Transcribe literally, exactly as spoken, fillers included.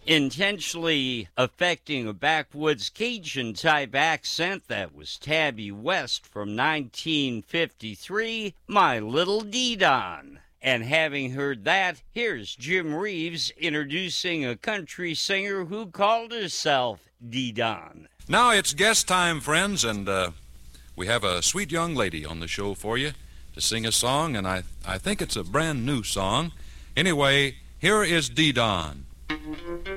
intentionally affecting a backwoods Cajun-type accent. That was Tabby West from nineteen fifty-three, My Little Dee-Don. And having heard that, here's Jim Reeves introducing a country singer who called herself Dee-Don. Now it's guest time, friends, and uh, we have a sweet young lady on the show for you to sing a song, and I, I think it's a brand new song. Anyway, here is Dee-Don.